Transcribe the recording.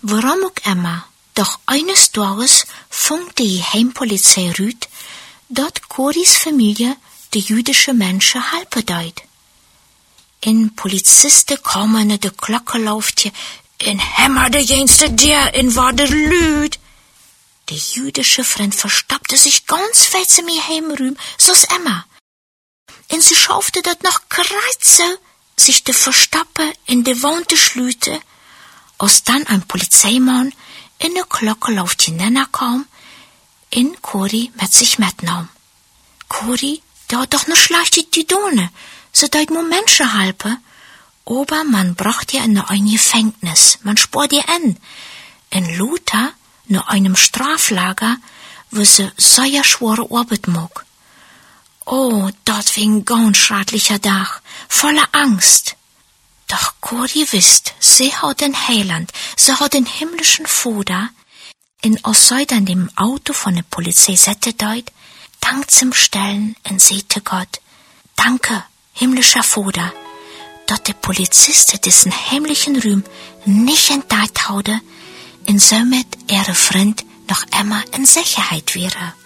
Warum ook immer, doch eines Tages fängt die Heimpolizei Rüd, dat Corys Familie de jüdische Menschen helpen deed. In Polizisten komen naar de klokkenloofje en hämmerde jenste der in war der Lüd. Der jüdische Freund verstappte sich ganz weit zu mir heimrühm, so's immer. En sie schaufte dat noch kreise, sich de Verstappen in de Wand te schlüte, als dann ein Polizeimann in de klokkenloofje nenner kam, in Cory mit sich mitnahm. Cory, der hat doch ne schlechte Tüdone, so deut mo Menschen helpen, aber man bracht ihr in ein Gefängnis, man spart ihr an. In Luther, in einem Straflager, wo sie sehr schwere Arbeit mag. Oh, dort war ein ganz schrecklicher Tag, voller Angst. Doch Cory wisst, sie hat den Heiland, sie hat den himmlischen Vater, in als sie dann dem Auto von der Polizei sette deut, dankt zum Stellen und sagte Gott, danke, himmlischer Vater, dat der Polizist diesen heimlichen Ruhm nicht entdeckt haude, und somit ihre Freund noch immer in Sicherheit wäre.